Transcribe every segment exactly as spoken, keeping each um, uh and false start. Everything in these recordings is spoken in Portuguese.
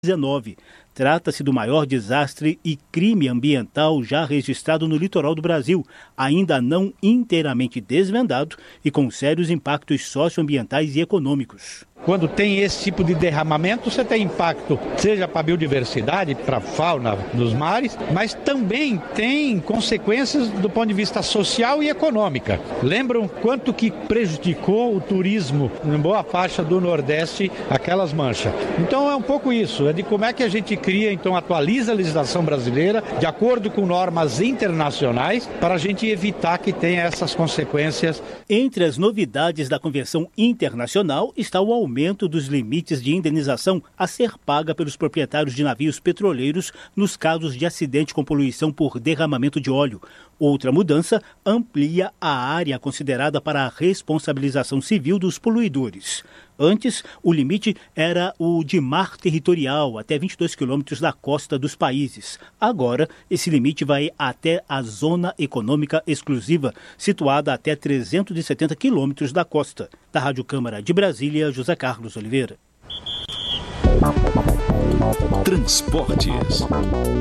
dezenove. Trata-se do maior desastre e crime ambiental já registrado no litoral do Brasil, ainda não inteiramente desvendado e com sérios impactos socioambientais e econômicos. Quando tem esse tipo de derramamento, você tem impacto, seja para a biodiversidade, para a fauna dos mares, mas também tem consequências do ponto de vista social e econômica. Lembram quanto que prejudicou o turismo em boa faixa do Nordeste, aquelas manchas? Então é um pouco isso, é de como é que a gente cria, então atualiza a legislação brasileira de acordo com normas internacionais para a gente evitar que tenha essas consequências. Entre as novidades da Convenção Internacional está o aumento aumento dos limites de indenização a ser paga pelos proprietários de navios petroleiros nos casos de acidente com poluição por derramamento de óleo. Outra mudança amplia a área considerada para a responsabilização civil dos poluidores. Antes, o limite era o de mar territorial, até vinte e dois quilômetros da costa dos países. Agora, esse limite vai até a Zona Econômica Exclusiva, situada até trezentos e setenta quilômetros da costa. Da Rádio Câmara de Brasília, José Carlos Oliveira. Transportes.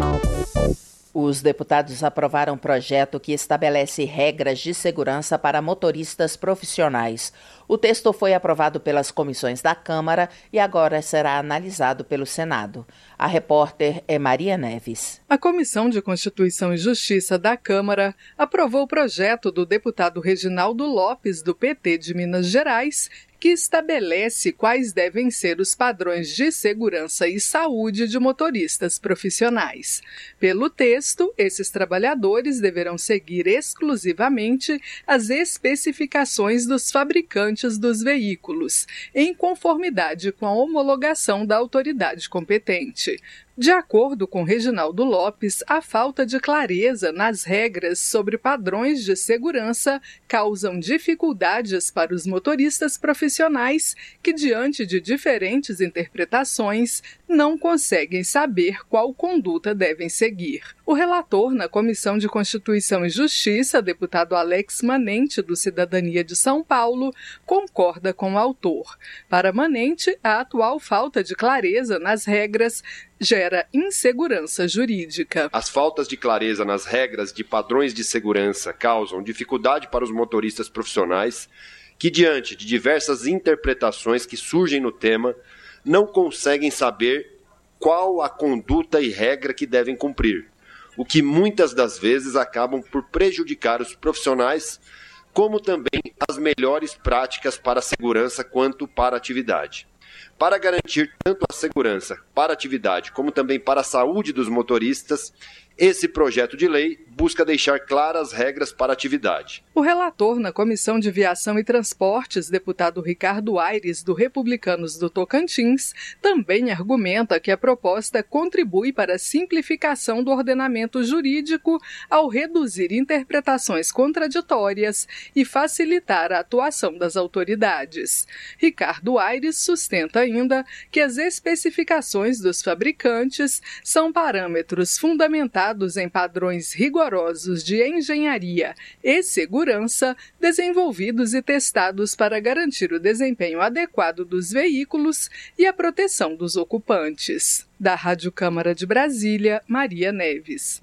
Os deputados aprovaram um projeto que estabelece regras de segurança para motoristas profissionais. O texto foi aprovado pelas comissões da Câmara e agora será analisado pelo Senado. A repórter é Maria Neves. A Comissão de Constituição e Justiça da Câmara aprovou o projeto do deputado Reginaldo Lopes, do P T de Minas Gerais, que estabelece quais devem ser os padrões de segurança e saúde de motoristas profissionais. Pelo texto, esses trabalhadores deverão seguir exclusivamente as especificações dos fabricantes dos veículos, em conformidade com a homologação da autoridade competente. De acordo com Reginaldo Lopes, a falta de clareza nas regras sobre padrões de segurança causam dificuldades para os motoristas profissionais que, diante de diferentes interpretações, não conseguem saber qual conduta devem seguir. O relator na Comissão de Constituição e Justiça, deputado Alex Manente, do Cidadania de São Paulo, concorda com o autor. Para Manente, a atual falta de clareza nas regras gera insegurança jurídica. As faltas de clareza nas regras de padrões de segurança causam dificuldade para os motoristas profissionais que, diante de diversas interpretações que surgem no tema, não conseguem saber qual a conduta e regra que devem cumprir, o que muitas das vezes acabam por prejudicar os profissionais, como também as melhores práticas para a segurança quanto para a atividade. Para garantir tanto a segurança para a atividade como também para a saúde dos motoristas, esse projeto de lei busca deixar claras regras para a atividade. O relator na Comissão de Viação e Transportes, deputado Ricardo Aires, do Republicanos do Tocantins, também argumenta que a proposta contribui para a simplificação do ordenamento jurídico ao reduzir interpretações contraditórias e facilitar a atuação das autoridades. Ricardo Aires sustenta ainda que as especificações dos fabricantes são parâmetros fundamentados em padrões rigorosos de engenharia e segurança, desenvolvidos e testados para garantir o desempenho adequado dos veículos e a proteção dos ocupantes. Da Rádio Câmara de Brasília, Maria Neves.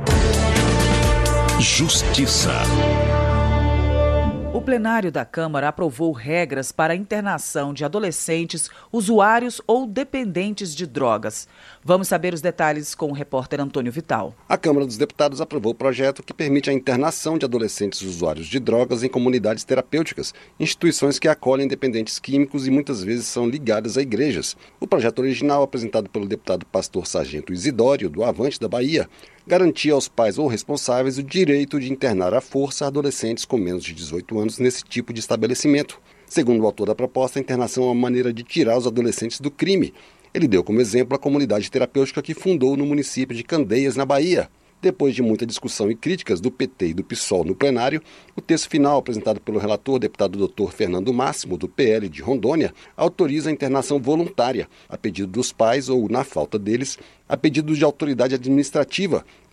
Justiça. O plenário da Câmara aprovou regras para a internação de adolescentes, usuários ou dependentes de drogas. Vamos saber os detalhes com o repórter Antônio Vital. A Câmara dos Deputados aprovou o projeto que permite a internação de adolescentes usuários de drogas em comunidades terapêuticas, instituições que acolhem dependentes químicos e muitas vezes são ligadas a igrejas. O projeto original, apresentado pelo deputado pastor Sargento Isidório, do Avante da Bahia, garantia aos pais ou responsáveis o direito de internar à força adolescentes com menos de dezoito anos nesse tipo de estabelecimento. Segundo o autor da proposta, a internação é uma maneira de tirar os adolescentes do crime. Ele deu como exemplo a comunidade terapêutica que fundou no município de Candeias, na Bahia. Depois de muita discussão e críticas do P T e do PSOL no plenário, o texto final, apresentado pelo relator, deputado doutor Fernando Máximo, do P L de Rondônia, autoriza a internação voluntária, a pedido dos pais ou, na falta deles, a pedido de autoridade administrativa,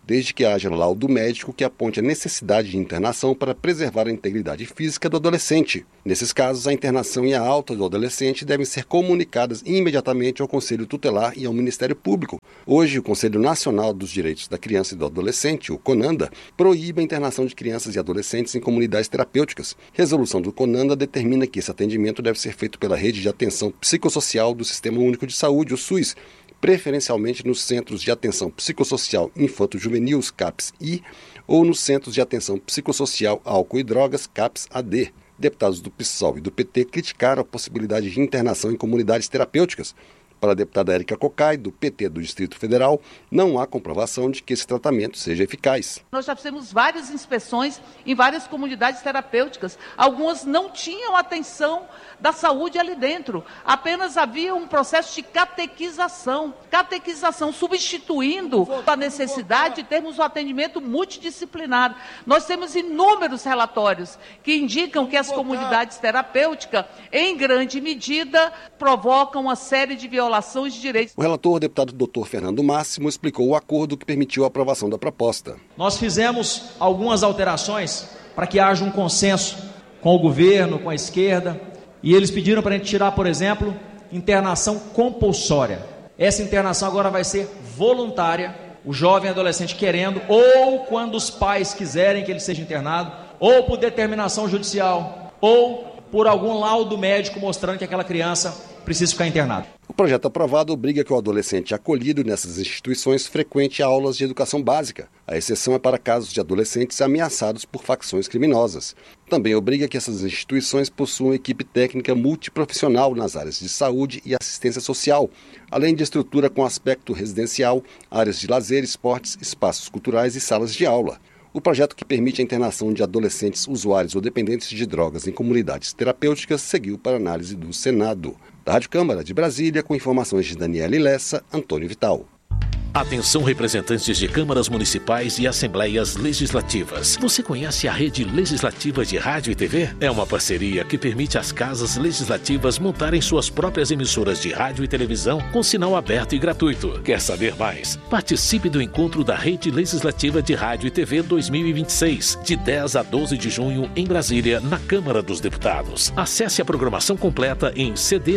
desde que haja laudo médico que aponte a necessidade de internação para preservar a integridade física do adolescente. Nesses casos, a internação e a alta do adolescente devem ser comunicadas imediatamente ao Conselho Tutelar e ao Ministério Público. Hoje, o Conselho Nacional dos Direitos da Criança e do Adolescente, o CONANDA, proíbe a internação de crianças e adolescentes em comunidades terapêuticas. Resolução do CONANDA determina que esse atendimento deve ser feito pela Rede de Atenção Psicossocial do Sistema Único de Saúde, o SUS, preferencialmente nos Centros de Atenção Psicossocial Infanto-Juvenil, os CAPS-I, ou nos Centros de Atenção Psicossocial Álcool e Drogas, CAPS-A D. Deputados do PSOL e do P T criticaram a possibilidade de internação em comunidades terapêuticas. Para a deputada Érica Cocai, do P T do Distrito Federal, não há comprovação de que esse tratamento seja eficaz. Nós já fizemos várias inspeções em várias comunidades terapêuticas. Algumas não tinham atenção da saúde ali dentro. Apenas havia um processo de catequização. Catequização substituindo a necessidade de termos um atendimento multidisciplinar. Nós temos inúmeros relatórios que indicam que as comunidades terapêuticas, em grande medida, provocam uma série de violações de direitos. O relator, o deputado doutor Fernando Máximo, explicou o acordo que permitiu a aprovação da proposta. Nós fizemos algumas alterações para que haja um consenso com o governo, com a esquerda, e eles pediram para a gente tirar, por exemplo, internação compulsória. Essa internação agora vai ser voluntária, o jovem adolescente querendo, ou quando os pais quiserem que ele seja internado, ou por determinação judicial, ou por algum laudo médico mostrando que aquela criança precisa ficar internada. O projeto aprovado obriga que o adolescente acolhido nessas instituições frequente aulas de educação básica. A exceção é para casos de adolescentes ameaçados por facções criminosas. Também obriga que essas instituições possuam equipe técnica multiprofissional nas áreas de saúde e assistência social, além de estrutura com aspecto residencial, áreas de lazer, esportes, espaços culturais e salas de aula. O projeto que permite a internação de adolescentes usuários ou dependentes de drogas em comunidades terapêuticas seguiu para análise do Senado. Da Rádio Câmara de Brasília, com informações de Daniela Lessa, Antônio Vital. Atenção, representantes de câmaras municipais e assembleias legislativas. Você conhece a Rede Legislativa de Rádio e T V? É uma parceria que permite às casas legislativas montarem suas próprias emissoras de rádio e televisão com sinal aberto e gratuito. Quer saber mais? Participe do encontro da Rede Legislativa de Rádio e T V dois mil e vinte e seis, de dez a doze de junho, em Brasília, na Câmara dos Deputados. Acesse a programação completa em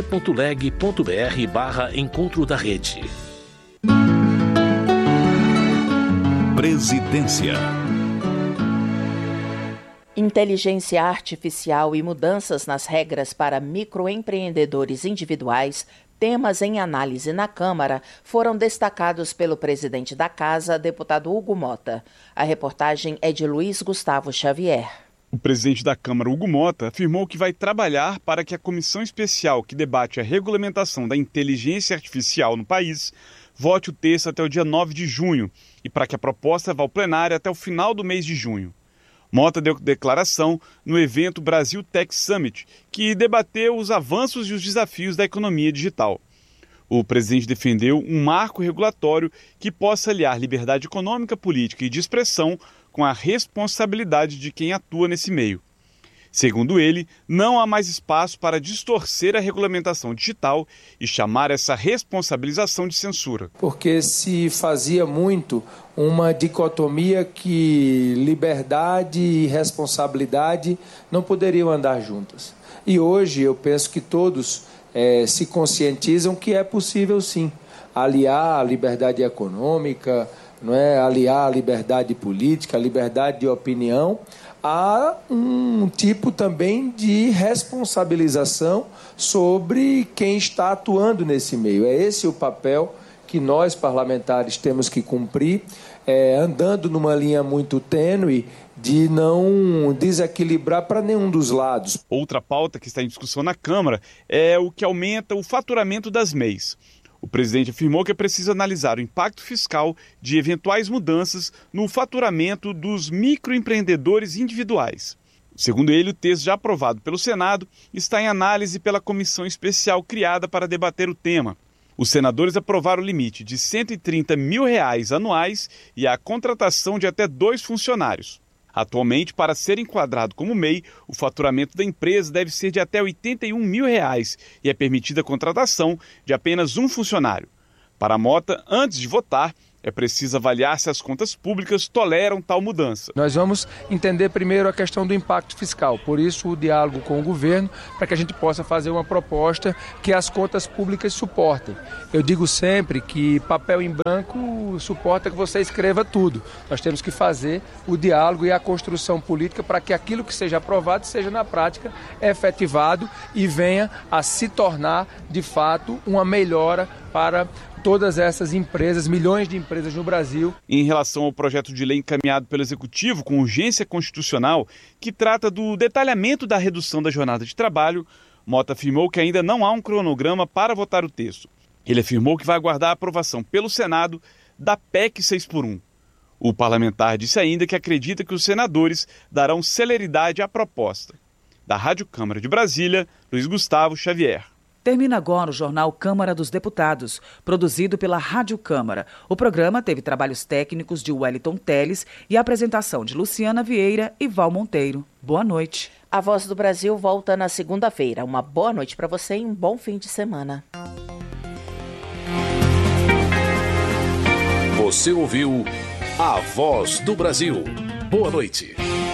cd.leg.br barra Encontro da Rede. Presidência. Inteligência artificial e mudanças nas regras para microempreendedores individuais, temas em análise na Câmara, foram destacados pelo presidente da Casa, deputado Hugo Mota. A reportagem é de Luiz Gustavo Xavier. O presidente da Câmara, Hugo Mota, afirmou que vai trabalhar para que a comissão especial que debate a regulamentação da inteligência artificial no país vote o texto até o dia nove de junho e para que a proposta vá ao plenário até o final do mês de junho. Mota deu declaração no evento Brasil Tech Summit, que debateu os avanços e os desafios da economia digital. O presidente defendeu um marco regulatório que possa aliar liberdade econômica, política e de expressão com a responsabilidade de quem atua nesse meio. Segundo ele, não há mais espaço para distorcer a regulamentação digital e chamar essa responsabilização de censura. Porque se fazia muito uma dicotomia que liberdade e responsabilidade não poderiam andar juntas. E hoje eu penso que todos é, se conscientizam que é possível sim aliar a liberdade econômica, não é? Aliar a liberdade política, a liberdade de opinião, há um tipo também de responsabilização sobre quem está atuando nesse meio. É esse o papel que nós, parlamentares, temos que cumprir, é, andando numa linha muito tênue de não desequilibrar para nenhum dos lados. Outra pauta que está em discussão na Câmara é o que aumenta o faturamento das M E Is. O presidente afirmou que é preciso analisar o impacto fiscal de eventuais mudanças no faturamento dos microempreendedores individuais. Segundo ele, o texto já aprovado pelo Senado está em análise pela comissão especial criada para debater o tema. Os senadores aprovaram o limite de cento e trinta mil reais anuais e a contratação de até dois funcionários. Atualmente, para ser enquadrado como M E I, o faturamento da empresa deve ser de até oitenta e um mil reais e é permitida a contratação de apenas um funcionário. Para a Mota, antes de votar, É preciso avaliar se as contas públicas toleram tal mudança. Nós vamos entender primeiro a questão do impacto fiscal, por isso o diálogo com o governo, para que a gente possa fazer uma proposta que as contas públicas suportem. Eu digo sempre que papel em branco suporta que você escreva tudo. Nós temos que fazer o diálogo e a construção política para que aquilo que seja aprovado seja na prática efetivado e venha a se tornar de fato uma melhora para todas essas empresas, milhões de empresas no Brasil. Em relação ao projeto de lei encaminhado pelo Executivo com urgência constitucional, que trata do detalhamento da redução da jornada de trabalho, Mota afirmou que ainda não há um cronograma para votar o texto. Ele afirmou que vai aguardar a aprovação pelo Senado da P E C seis por um. O parlamentar disse ainda que acredita que os senadores darão celeridade à proposta. Da Rádio Câmara de Brasília, Luiz Gustavo Xavier. Termina agora o jornal Câmara dos Deputados, produzido pela Rádio Câmara. O programa teve trabalhos técnicos de Wellington Teles e a apresentação de Luciana Vieira e Val Monteiro. Boa noite. A Voz do Brasil volta na segunda-feira. Uma boa noite para você e um bom fim de semana. Você ouviu A Voz do Brasil. Boa noite.